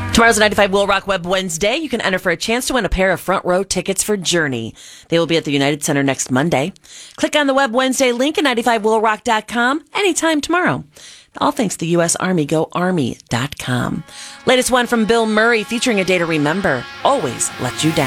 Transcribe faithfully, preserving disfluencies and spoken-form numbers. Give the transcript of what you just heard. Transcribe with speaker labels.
Speaker 1: Tomorrow's ninety-five Will Rock Web Wednesday. You can enter for a chance to win a pair of front row tickets for Journey. They will be at the United Center next Monday. Click on the Web Wednesday link at ninety-five will rock dot com anytime tomorrow. All thanks to the U S Army. Go Army dot com. Latest one from Bill Murray featuring A Day to Remember. Always Let You Down.